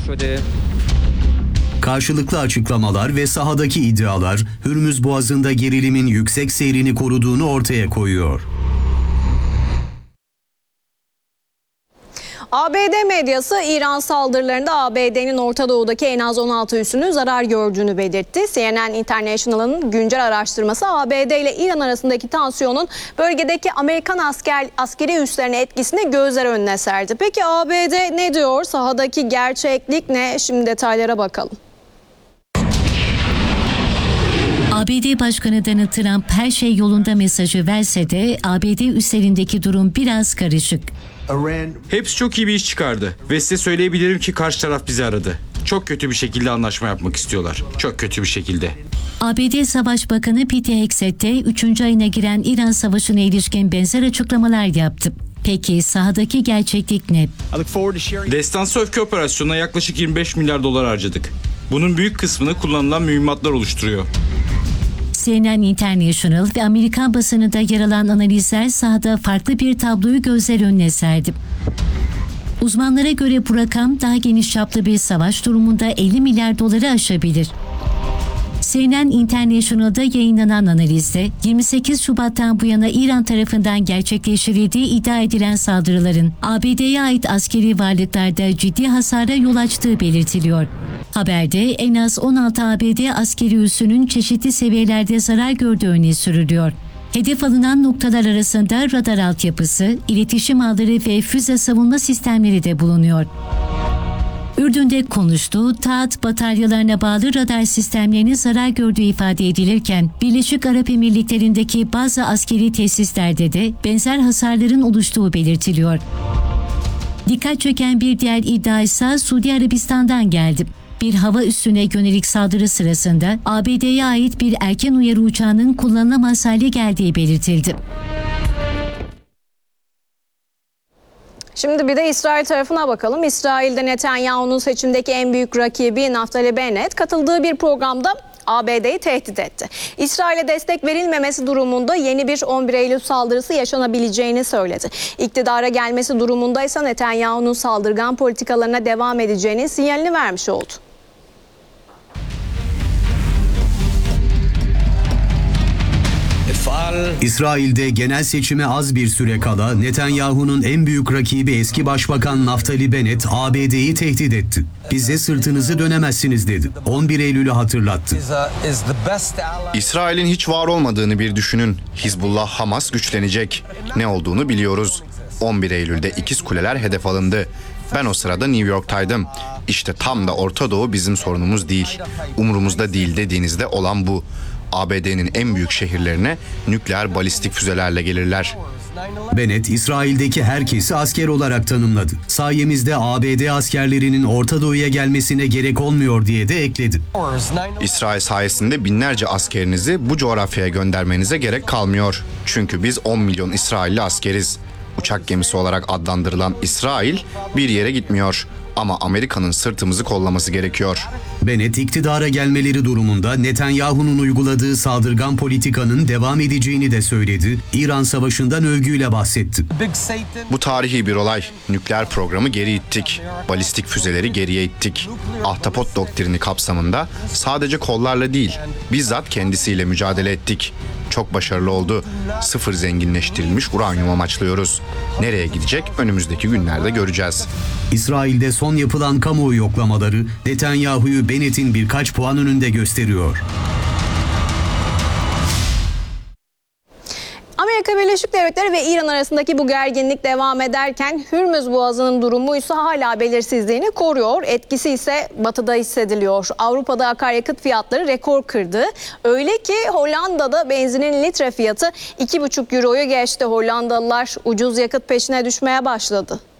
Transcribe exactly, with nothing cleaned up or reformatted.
Karşılıklı açıklamalar ve sahadaki iddialar Hürmüz Boğazı'nda gerilimin yüksek seyrini koruduğunu ortaya koyuyor. A B D medyası İran saldırılarında A B D'nin Orta Doğu'daki en az on altı üssünün zarar gördüğünü belirtti. C N N International'ın güncel araştırması A B D ile İran arasındaki tansiyonun bölgedeki Amerikan asker, askeri üslerine etkisini gözler önüne serdi. Peki A B D ne diyor? Sahadaki gerçeklik ne? Şimdi detaylara bakalım. A B D Başkanı Donald Trump her şey yolunda mesajı verse de A B D üslerindeki durum biraz karışık. Hepsi çok iyi bir iş çıkardı ve size söyleyebilirim ki karşı taraf bizi aradı. Çok kötü bir şekilde anlaşma yapmak istiyorlar. Çok kötü bir şekilde. A B D Savaş Bakanı Pete Hegseth de üçüncü ayına giren İran Savaşı'na ilişkin benzer açıklamalar yaptı. Peki sahadaki gerçeklik ne? Destansı öfke operasyonuna yaklaşık yirmi beş milyar dolar harcadık. Bunun büyük kısmını kullanılan mühimmatlar oluşturuyor. C N N International ve Amerikan basınında yer alan analizler sahada farklı bir tabloyu gözler önüne serdi. Uzmanlara göre bu rakam daha geniş çaplı bir savaş durumunda elli milyar doları aşabilir. C N N International'da yayınlanan analizde yirmi sekiz Şubat'tan bu yana İran tarafından gerçekleştirildiği iddia edilen saldırıların A B D'ye ait askeri varlıklarda ciddi hasara yol açtığı belirtiliyor. Haberde en az on altı A B D askeri üssünün çeşitli seviyelerde zarar gördüğü öne sürülüyor. Hedef alınan noktalar arasında radar altyapısı, iletişim ağları ve füze savunma sistemleri de bulunuyor. Ürdün'de konuştuğu Taat bataryalarına bağlı radar sistemlerinin zarar gördüğü ifade edilirken, Birleşik Arap Emirlikleri'ndeki bazı askeri tesislerde de benzer hasarların oluştuğu belirtiliyor. Dikkat çeken bir diğer iddia ise Suudi Arabistan'dan geldi. Bir hava üssüne yönelik saldırı sırasında A B D'ye ait bir erken uyarı uçağının kullanılamaz hale geldiği belirtildi. Şimdi bir de İsrail tarafına bakalım. İsrail'de Netanyahu'nun seçimdeki en büyük rakibi Naftali Bennett katıldığı bir programda A B D'yi tehdit etti. İsrail'e destek verilmemesi durumunda yeni bir on bir Eylül saldırısı yaşanabileceğini söyledi. İktidara gelmesi durumunda ise Netanyahu'nun saldırgan politikalarına devam edeceğinin sinyalini vermiş oldu. İsrail'de genel seçime az bir süre kala Netanyahu'nun en büyük rakibi eski başbakan Naftali Bennett A B D'yi tehdit etti. Bize sırtınızı dönemezsiniz dedi. on bir Eylül'ü hatırlattı. İsrail'in hiç var olmadığını bir düşünün. Hizbullah, Hamas güçlenecek. Ne olduğunu biliyoruz. on bir Eylül'de İkiz Kuleler hedef alındı. Ben o sırada New York'taydım. İşte tam da Orta Doğu bizim sorunumuz değil. Umurumuzda değil dediğinizde olan bu. A B D'nin en büyük şehirlerine nükleer balistik füzelerle gelirler. Bennett, İsrail'deki herkesi asker olarak tanımladı. Sayemizde A B D askerlerinin Orta Doğu'ya gelmesine gerek olmuyor diye de ekledi. İsrail sayesinde binlerce askerinizi bu coğrafyaya göndermenize gerek kalmıyor. Çünkü biz on milyon İsrailli askeriz. Uçak gemisi olarak adlandırılan İsrail bir yere gitmiyor. Ama Amerika'nın sırtımızı kollaması gerekiyor. Bennett iktidara gelmeleri durumunda Netanyahu'nun uyguladığı saldırgan politikanın devam edeceğini de söyledi. İran Savaşı'ndan övgüyle bahsetti. Bu tarihi bir olay. Nükleer programı geri ittik. Balistik füzeleri geriye ittik. Ahtapot doktrini kapsamında sadece kollarla değil, bizzat kendisiyle mücadele ettik. Çok başarılı oldu. Sıfır zenginleştirilmiş uranyum amaçlıyoruz. Nereye gidecek önümüzdeki günlerde göreceğiz. İsrail'de son yapılan kamuoyu yoklamaları Netanyahu'yu Bennett'in birkaç puan önünde gösteriyor. Amerika Birleşik Devletleri ve İran arasındaki bu gerginlik devam ederken Hürmüz Boğazı'nın durumu ise hala belirsizliğini koruyor. Etkisi ise batıda hissediliyor. Avrupa'da akaryakıt fiyatları rekor kırdı. Öyle ki Hollanda'da benzinin litre fiyatı iki buçuk euroyu geçti. Hollandalılar ucuz yakıt peşine düşmeye başladı.